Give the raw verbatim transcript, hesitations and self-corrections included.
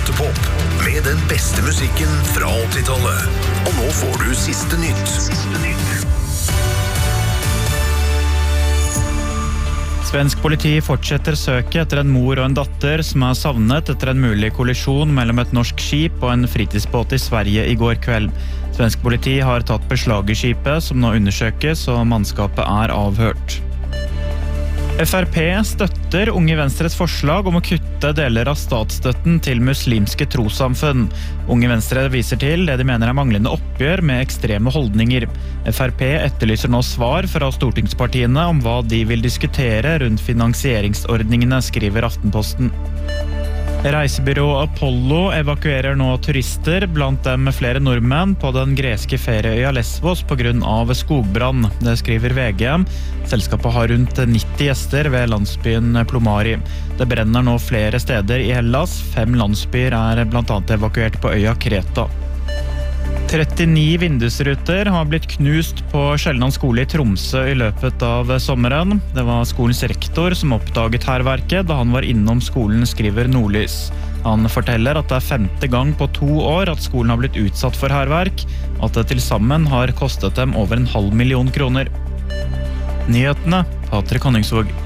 Rottepop med den beste musikken fra åttitallet. Og nå får du siste nytt. Siste nytt. Svensk politi fortsetter søket etter en mor og en datter som er savnet etter en mulig kollisjon mellom et norsk skip og en fritidsbåt i Sverige i går kveld. Svensk politi har tatt beslag i skipet, som nå undersøkes, og mannskapet er avhørt. F R P støtter Unge Venstres forslag om å kutte deler av statsstøtten til muslimske trossamfunn. Unge Venstre viser til det de mener er manglende oppgjør med ekstreme holdninger. F R P etterlyser nå svar fra stortingspartiene om hva de vil diskutere rundt finansieringsordningene, skriver Aftenposten. Reisebyrå Apollo evakuerer nå turister, blant dem med flere nordmenn, på den greske ferieøya Lesvos på grunn av skogbrann. Det skriver V G. Selskapet har rundt nitti gjester ved landsbyen Plomari. Det brenner nå flere steder i Hellas. Fem landsbyer er blant annet evakuert på øya Kreta. trettini vindusruter har blitt knust på Skjelland skole i Tromsø i løpet av sommeren. Det var skolens rektor som oppdaget hærverket da han var innom skolen, skriver Nordlys. Han forteller at det er femte gang på to år at skolen har blitt utsatt for hærverk, at det til sammen har kostet dem over en halv million kroner. Nyhetene, Patrik Honningsvåg.